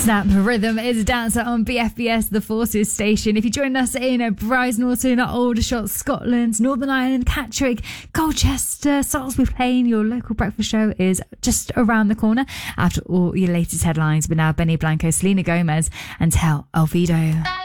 Snap Rhythm is Dancer on BFBS, the Forces station. If you join us in Brize Aldershot, Scotland, Northern Ireland, Catterick, Colchester, Salisbury Plain, your local breakfast show is just around the corner after all your latest headlines. But now Benny Blanco, Selena Gomez and Tell Alvido.